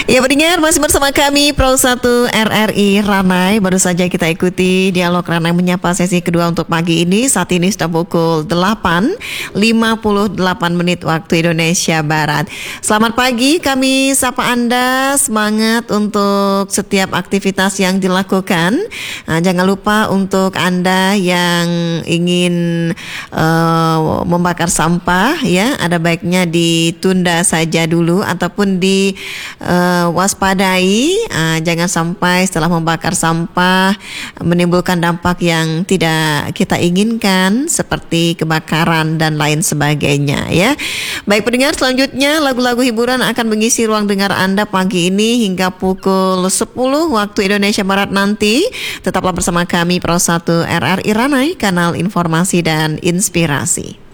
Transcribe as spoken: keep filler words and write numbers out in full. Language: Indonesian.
Ya pendengar, masih bersama kami Pro satu R R I Ranai. Baru saja kita ikuti dialog Ranai menyapa sesi kedua untuk pagi ini. Saat ini sudah pukul delapan lima puluh delapan menit waktu Indonesia Barat. Selamat pagi, kami sapa Anda. Semangat untuk setiap aktivitas yang dilakukan. Nah, jangan lupa untuk Anda yang ingin uh, membakar sampah, ya, ada baiknya ditunda saja dulu ataupun di uh, waspadai, uh, jangan sampai setelah membakar sampah menimbulkan dampak yang tidak kita inginkan seperti kebakaran dan lain sebagainya, ya. Baik pendengar, selanjutnya lagu-lagu hiburan akan mengisi ruang dengar Anda pagi ini hingga pukul sepuluh waktu Indonesia Barat nanti. Tetaplah bersama kami Pro satu R R I Ranai, kanal informasi dan inspirasi.